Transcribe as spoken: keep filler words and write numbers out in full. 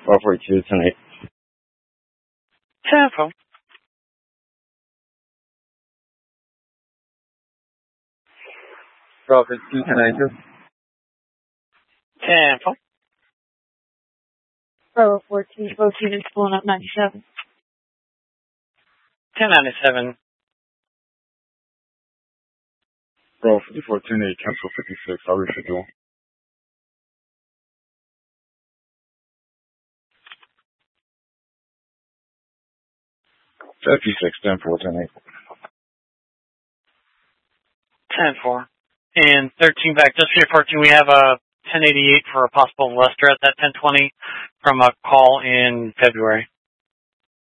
twelve forty-two, ten eight. ten four. twelve forty-two, ten eighty-two. ten four. Bravo fourteen, fourteen is pulling up ninety-seven. ten ninety-seven. Bravo fifty-four, ten eight, cancel fifty-six, I'll reschedule. fifty-six, ten four, ten eight. ten four. And thirteen back, just for your fourteen, we have a ten eighty-eight for a possible Lester at that ten twenty from a call in February.